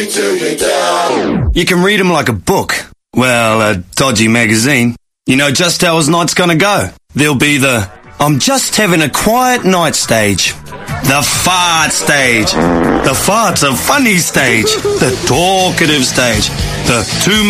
You can read them like a book. Well, a dodgy magazine. You know just how his night's gonna go. There'll be the I'm just having a quiet night stage. The fart stage. The fart's a funny stage. The talkative stage. The too